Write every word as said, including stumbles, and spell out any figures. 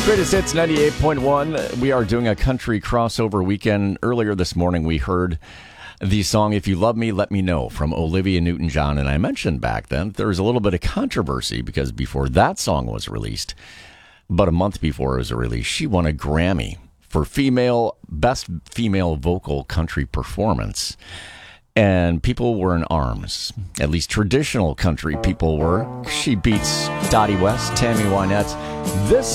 Greatest Hits ninety-eight point one. We are doing a country crossover weekend. Earlier this morning, we heard the song If You Love Me, Let Me Know from Olivia Newton-John. And I mentioned back then there was a little bit of controversy because before that song was released, about a month before it was released, she won a Grammy for female Best Female Vocal Country Performance. And people were in arms. At least traditional country people were. She beats Dottie West, Tammy Wynette. This